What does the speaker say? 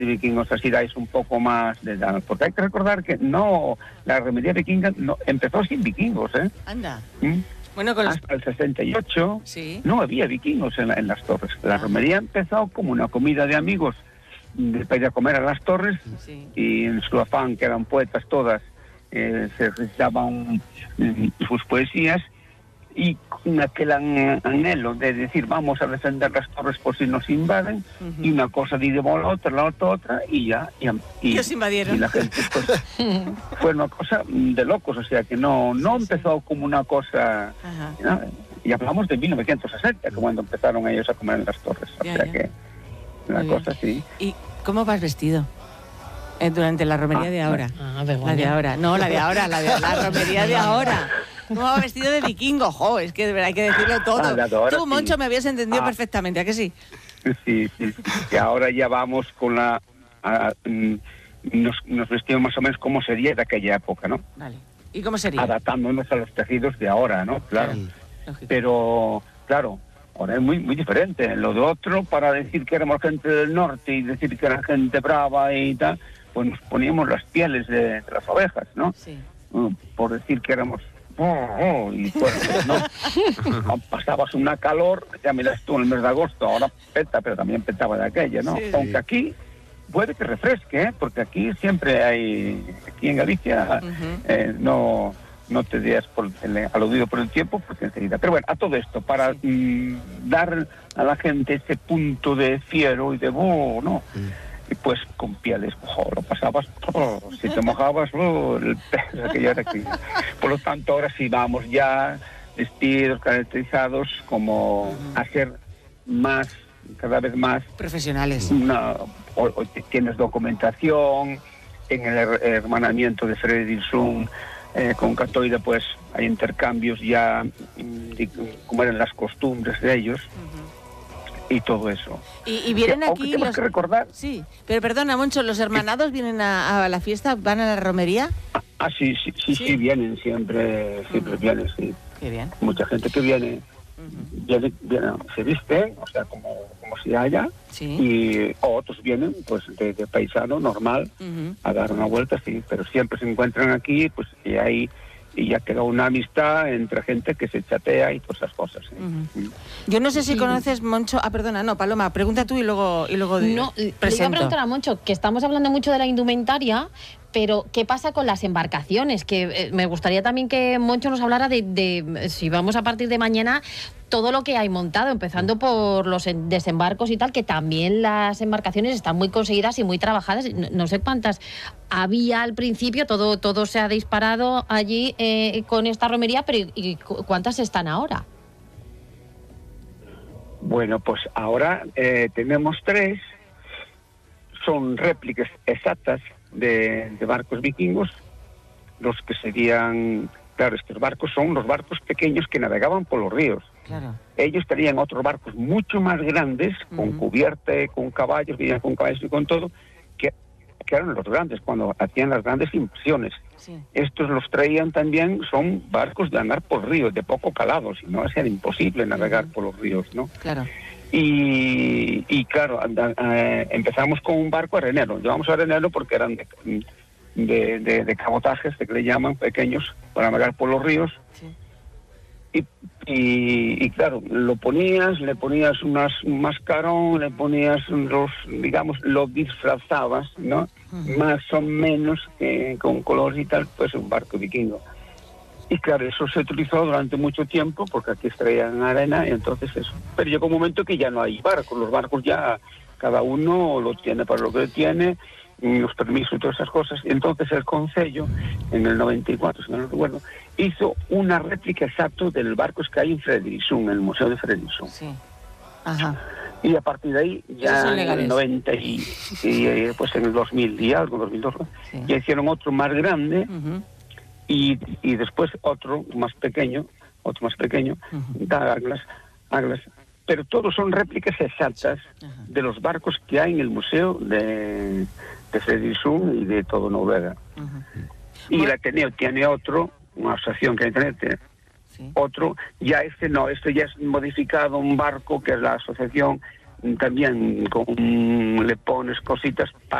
de vikingos así dais un poco más de edad, porque hay que recordar que no, la romería vikinga no, empezó sin vikingos, ¿eh? Anda. Bueno, hasta el 68 no había vikingos en las torres. La romería empezó como una comida de amigos para ir a comer a las torres y en su afán, que eran poetas todas, se recitaban sus poesías y con aquel anhelo de decir vamos a defender las torres por si nos invaden y una cosa dice la otra y ya y os invadieron. Y la gente pues fue una cosa de locos, o sea que no empezó como una cosa, ¿no? Y hablamos de 1960 que cuando empezaron ellos a comer en las torres, o sea que una cosa así. ¿Y cómo vas vestido? Durante la romería de ahora. La de ahora. No, la de ahora, la romería de ahora. ¿Cómo va vestido de vikingo? Jo, es que de verdad hay que decirlo todo. Tú, Moncho, me habías entendido perfectamente, ¿a que sí? Sí. Que ahora ya vamos con la... nos vestimos más o menos como sería de aquella época, ¿no? Vale. ¿Y cómo sería? Adaptándonos a los tejidos de ahora, ¿no? Claro. Pero, claro, ahora es muy, muy diferente. Lo de otro, para decir que éramos gente del norte y decir que era gente brava y tal, pues nos poníamos las pieles de las ovejas, ¿no? Sí. Por decir que éramos... y pues, ¿no? Pasabas una calor, ya miras tú en el mes de agosto, ahora peta, pero también petaba de aquella, ¿no? Aunque aquí puede que refresque, ¿eh? Porque aquí siempre hay, aquí en Galicia, no te digas aludido por el tiempo, porque enseguida. Pero bueno, a todo esto, para dar a la gente ese punto de fiero y de ¿no? Y pues con pieles, lo pasabas, si te mojabas, el pelo, aquello era aquí. Por lo tanto, ahora sí vamos ya vestidos, caracterizados, como a ser más, cada vez más... profesionales. O tienes documentación, en el hermanamiento de Fredriksson con Catoira, pues hay intercambios ya, como eran las costumbres de ellos. Y todo eso. Y vienen aquí los... que recordar... Sí, pero perdona, Moncho, ¿los hermanados vienen a la fiesta? ¿Van a la romería? Sí, vienen, siempre vienen, sí. Qué bien. Mucha gente que viene, viene se viste, o sea, como si haya, y otros vienen, pues, de paisano, normal, a dar una vuelta, sí, pero siempre se encuentran aquí, pues, y ya queda una amistad entre gente que se chatea y todas esas cosas. Yo no sé si conoces, Moncho... perdona, no, Paloma, pregunta tú y luego No, le iba a preguntar a Moncho, que estamos hablando mucho de la indumentaria, pero ¿qué pasa con las embarcaciones? Que me gustaría también que Moncho nos hablara de si vamos a partir de mañana, todo lo que hay montado, empezando por los desembarcos y tal, que también las embarcaciones están muy conseguidas y muy trabajadas. No sé cuántas había al principio, todo se ha disparado allí con esta romería, pero ¿y cuántas están ahora? Bueno, pues ahora tenemos 3, son réplicas exactas de barcos vikingos, los que serían... Claro, estos barcos son los barcos pequeños que navegaban por los ríos. Claro. Ellos tenían otros barcos mucho más grandes, con cubierta, con caballos, venían con caballos y con todo, que eran los grandes, cuando hacían las grandes inversiones. Sí. Estos los traían también, son barcos de andar por ríos, de poco calado, si no, era imposible navegar por los ríos, ¿no? Claro. Y claro, empezamos con un barco arenero. Llevamos a arenero porque eran de cabotajes, que le llaman, pequeños, para navegar por los ríos. Sí. Y claro, le ponías un mascarón, le ponías lo disfrazabas, ¿no? Más o menos con colores y tal, pues un barco vikingo. Y claro, eso se utilizó durante mucho tiempo, porque aquí extraían arena, y entonces eso. Pero llegó un momento que ya no hay barcos, los barcos ya cada uno lo tiene para lo que tiene, los permisos y todas esas cosas. Y entonces el Concello, en el 94, si no recuerdo, hizo una réplica exacta del barco que hay en Fredriksson, en el Museo de Fredriksson. Sí. Ajá. Y a partir de ahí, ya en el 90 y pues en el 2000 y algo, 2002, ya hicieron otro más grande, y después otro más pequeño, Douglas, pero todos son réplicas exactas de los barcos que hay en el museo de Fredriksson y de todo Noruega. Y el Ateneo tiene otro, una asociación que hay en Ateneo, otro, ya este ya es modificado, un barco que es la asociación también le pones cositas